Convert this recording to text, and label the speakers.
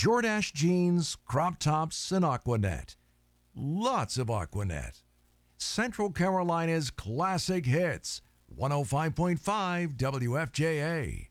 Speaker 1: Jordache jeans, crop tops, and Aquanet. Lots of Aquanet. Central Carolina's classic hits. 105.5 WFJA.